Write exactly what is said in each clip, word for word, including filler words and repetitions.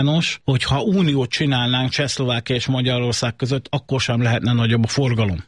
hogyha uniót csinálnánk Csehszlovákia és Magyarország között, akkor sem lehetne nagyobb a forgalom.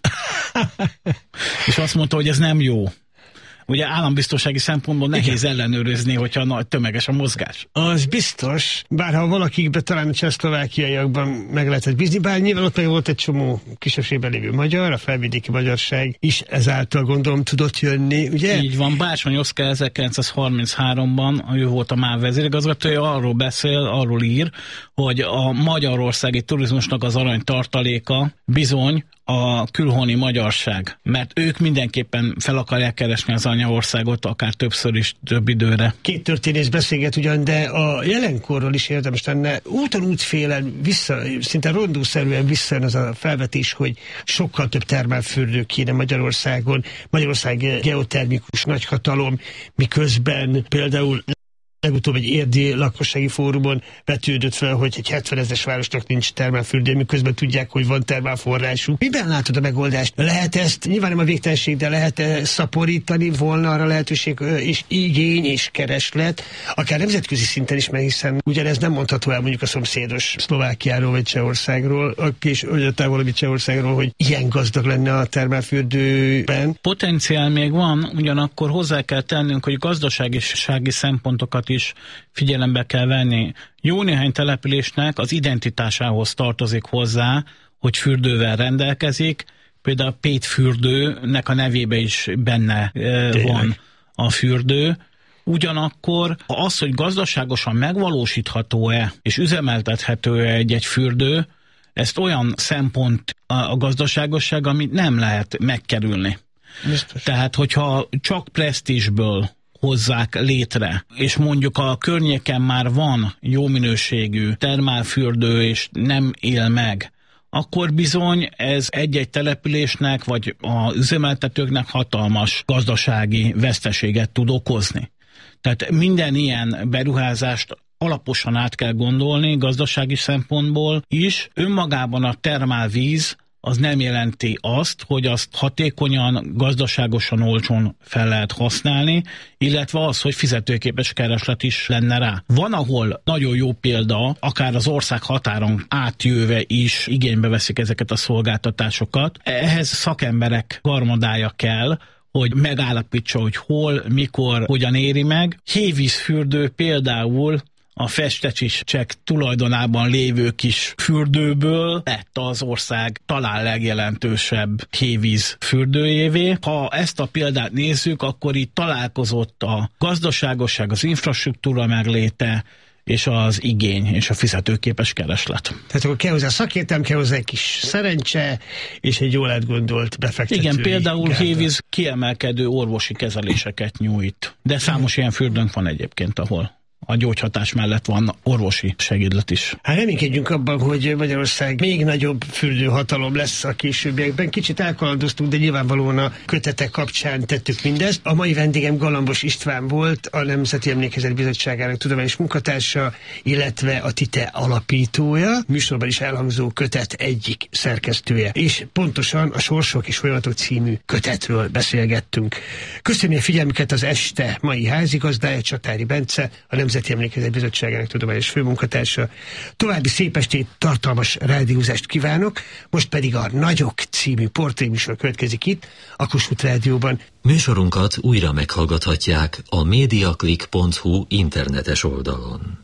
És azt mondta, hogy ez nem jó. Ugye állambiztonsági szempontból nehéz igen. ellenőrizni, hogyha nagy tömeges a mozgás. Az biztos, bár ha valakikbe talán a csehszlovákiaiakban meg lehetett bízni, bár nyilván ott meg volt egy csomó kisebbségben lévő magyar, a felvidéki magyarság is ezáltal gondolom tudott jönni, ugye? Így van, Bácsony Oszkár ezerkilencszázharminchárom-ban, ő volt a MÁV vezérigazgatója, arról beszél, arról ír, hogy a magyarországi turizmusnak az aranytartaléka bizony a külhoni magyarság, mert ők mindenképpen fel akarják keresni az anyaországot, akár többször is, több időre. Két történész beszélget ugyan, de a jelenkorról is érdemes lenne úton útfélen vissza, szinte rondószerűen visszajön az a felvetés, hogy sokkal több termálfürdő kéne Magyarországon, Magyarország geotermikus nagyhatalom, miközben például legutóbb egy érdi lakossági fórumon vetődött fel, hogy egy hetvenezres városnak nincs termálfürdő, miközben tudják, hogy van termálforrásuk. Miben látod a megoldást? Lehet ezt, nyilván nem a végtelenség, de lehet-e szaporítani, volna arra lehetőség és igény és kereslet, akár nemzetközi szinten is, mert hiszen ugyanez nem mondható el mondjuk a szomszédos Szlovákiáról vagy Csehországról, és valami Csehországról, hogy ilyen gazdag lenne a termálfürdőben. Potenciál még van, ugyanakkor hozzá kell tennünk, hogy gazdasági szempontokat is figyelembe kell venni. Jó néhány településnek az identitásához tartozik hozzá, hogy fürdővel rendelkezik, például a Pétfürdőnek a nevébe is benne e, van a fürdő. Ugyanakkor az, hogy gazdaságosan megvalósítható-e és üzemeltethető-e egy-egy fürdő, ezt olyan szempont a gazdaságosság, amit nem lehet megkerülni. Biztos. Tehát, hogyha csak presztízsből hozzák létre, és mondjuk a környéken már van jó minőségű termálfürdő, és nem él meg, akkor bizony ez egy-egy településnek, vagy az üzemeltetőknek hatalmas gazdasági veszteséget tud okozni. Tehát minden ilyen beruházást alaposan át kell gondolni, gazdasági szempontból is. Önmagában a termálvíz az nem jelenti azt, hogy azt hatékonyan, gazdaságosan, olcsón fel lehet használni, illetve az, hogy fizetőképes kereslet is lenne rá. Van, ahol nagyon jó példa, akár az ország határon átjöve is igénybe veszik ezeket a szolgáltatásokat. Ehhez szakemberek garmadája kell, hogy megállapítsa, hogy hol, mikor, hogyan éri meg. Hévízfürdő például a Festecsicsek tulajdonában lévő kis fürdőből lett az ország talán legjelentősebb hévíz fürdőjévé. Ha ezt a példát nézzük, akkor itt találkozott a gazdaságosság, az infrastruktúra megléte, és az igény, és a fizetőképes kereslet. Tehát akkor kell hozzá szakértelem, kell hozzá egy kis szerencse, és egy jól átgondolt befektetői. Igen, például gárda. Hévíz kiemelkedő orvosi kezeléseket nyújt. De számos ilyen fürdőnk van egyébként, ahol a gyógyhatás mellett van orvosi segédlet is. Hát reménykedjünk abban, hogy Magyarország még nagyobb fürdőhatalom lesz a későbbiekben. Kicsit elkalandoztunk, de nyilvánvalóan a kötetek kapcsán tettük mindezt. A mai vendégem Galambos István volt, a Nemzeti Emlékezet Bizottságának tudományos munkatársa, illetve a TITE alapítója, műsorban is elhangzó kötet egyik szerkesztője. És pontosan a Sorsok és Folyamatok című kötetről beszélgettünk. Köszönjük a figyelmüket az este mai házigazdája, Csatári Bence, a Nemzeti Emlékezet Bizottságának tudományos főmunkatársa. További szép estét, tartalmas rádiózást kívánok, most pedig a Nagyok című portréműsor következik itt, a Kossuth Rádióban. Műsorunkat újra meghallgathatják a mediaclick pont hu internetes oldalon.